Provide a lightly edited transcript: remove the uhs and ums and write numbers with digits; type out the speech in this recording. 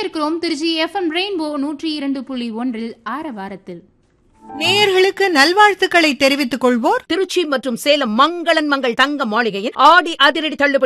இணைந்திருக்கிறோம் Trichy FM rainbow 102.1 ஆரவாரத்தில். நேயர்களுக்கு நல்வாழ்த்துக்களை தெரிவித்துக் கொள்வோர் திருச்சி மற்றும் சேலம் மங்களன் மங்கள் தங்க மாளிகையின் ஆடி அதிரடி தள்ளுபடி